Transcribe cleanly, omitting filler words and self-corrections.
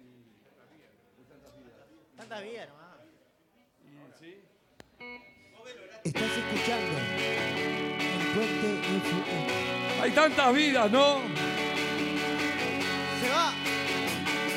Tantas vidas nomás. ¿Sí? Estás escuchando El Puente FM. Hay tantas vidas, ¿no?